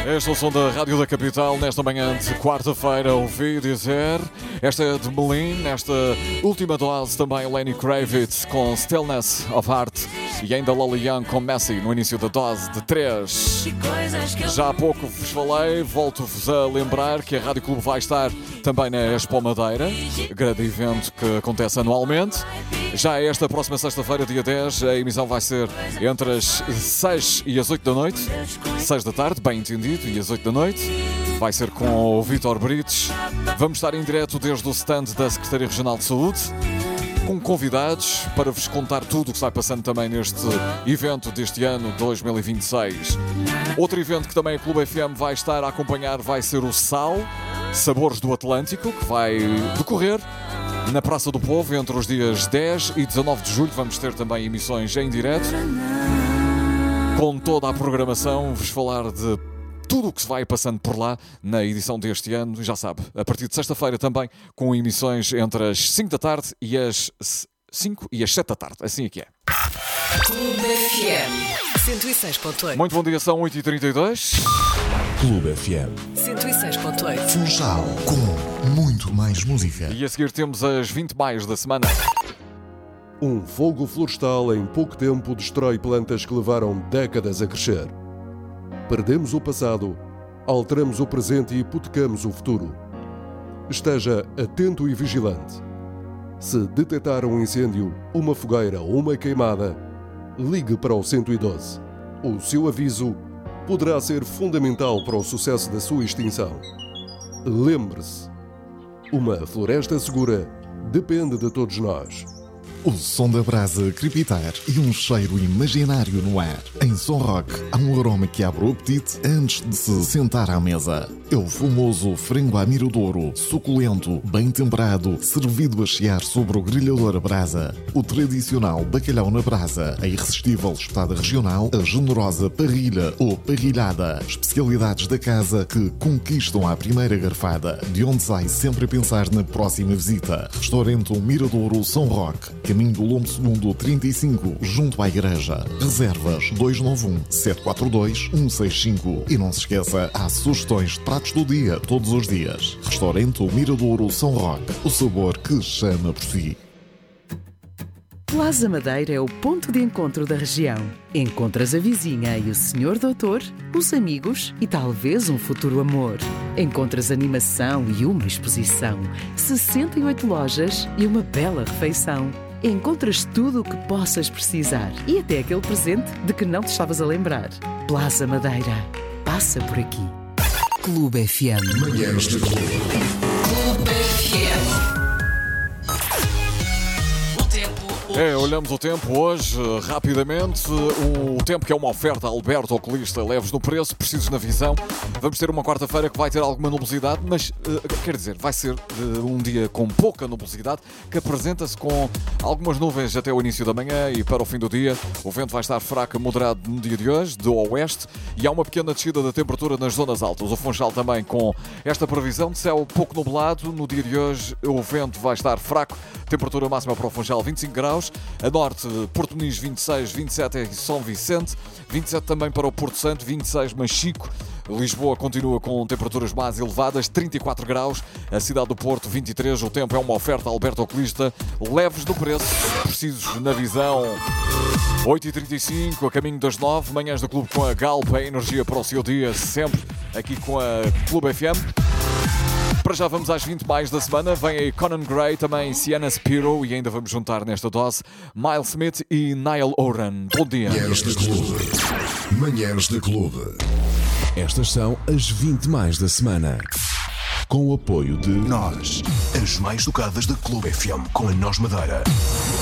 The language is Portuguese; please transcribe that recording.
Este é o som da Rádio da Capital, nesta manhã de quarta-feira. Ouvi dizer, esta é de Melin, nesta última dose também Lenny Kravitz com Stillness of Heart e ainda Lolly Young com Messi no início da dose de 3. Já há pouco vos falei, volto-vos a lembrar que a Rádio Clube vai estar também na Expo Madeira, grande evento que acontece anualmente. Já esta próxima sexta-feira, dia 10, a emissão vai ser entre as 6 e as 8 da noite, 6 da tarde, bem entendido, e às 8 da noite. Vai ser com o Vítor Brites. Vamos estar em direto desde o stand da Secretaria Regional de Saúde, com convidados para vos contar tudo o que está passando também neste evento deste ano 2026. Outro evento que também a Clube FM vai estar a acompanhar vai ser o SAL, Sabores do Atlântico, que vai decorrer na Praça do Povo entre os dias 10 e 19 de julho. Vamos ter também emissões em direto, com toda a programação, vos falar de tudo o que se vai passando por lá na edição deste ano. Já sabe, a partir de sexta-feira também, com emissões entre as 5 da tarde e as 5 e as 7 da tarde. Assim é que é. Clube FM 106.8. Muito bom dia, são 8h32. Clube FM 106.8. Funchal, com muito mais música. E a seguir temos as 20 mais da semana. Um fogo florestal em pouco tempo destrói plantas que levaram décadas a crescer. Perdemos o passado, alteramos o presente e hipotecamos o futuro. Esteja atento e vigilante. Se detectar um incêndio, uma fogueira ou uma queimada, ligue para o 112. O seu aviso poderá ser fundamental para o sucesso da sua extinção. Lembre-se, uma floresta segura depende de todos nós. O som da brasa crepitar e um cheiro imaginário no ar. Em Som Rock há um aroma que abre o apetite antes de se sentar à mesa. É o famoso frango à miradouro, suculento, bem temperado, servido a chiar sobre o grelhador a brasa. O tradicional bacalhau na brasa, a irresistível espetada regional, a generosa parrilha ou parrilhada. Especialidades da casa que conquistam à primeira garfada, de onde sai sempre a pensar na próxima visita. Restaurante Miradouro Som Rock, caminho do Lombo Segundo 35, junto à igreja. Reservas 291-742-165. E não se esqueça, há sugestões de pratos do dia, todos os dias. Restaurante Miradouro São Roque, o sabor que chama por si. Plaza Madeira é o ponto de encontro da região. Encontras a vizinha e o senhor doutor, os amigos e talvez um futuro amor. Encontras animação e uma exposição, 68 lojas e uma bela refeição. Encontras tudo o que possas precisar e até aquele presente de que não te estavas a lembrar. Plaza Madeira. Passa por aqui. Clube FM. Manhãs de Clube. Clube FM. Olhamos o tempo hoje, rapidamente. O tempo que é uma oferta a Alberto Oculista, leves no preço, precisos na visão. Vamos ter uma quarta-feira que vai ter alguma nubosidade, mas, quer dizer, vai ser um dia com pouca nubosidade, que apresenta-se com algumas nuvens até o início da manhã e para o fim do dia. O vento vai estar fraco a moderado no dia de hoje, do oeste, e há uma pequena descida da temperatura nas zonas altas. O Funchal também com esta previsão de céu pouco nublado. No dia de hoje o vento vai estar fraco, temperatura máxima para o Funchal 25 graus. A norte, Porto Muniz 26, 27 em São Vicente, 27 também para o Porto Santo, 26 Machico. Lisboa continua com temperaturas mais elevadas, 34 graus. A cidade do Porto, 23. O tempo é uma oferta Alberto Oculista, leves no preço, precisos na visão. 8h35, a caminho das 9, manhãs do Clube com a Galp, a energia para o seu dia, sempre aqui com a Clube FM. Para já vamos às 20 mais da semana. Vem aí Conan Gray, também Sienna Spiro e ainda vamos juntar nesta dose Miles Smith e Niall Horan. Bom dia. Manhãs de Clube. Manhãs de Clube. Estas são as 20 mais da semana. Com o apoio de Nós, as mais tocadas da Clube FM com a Nós Madeira.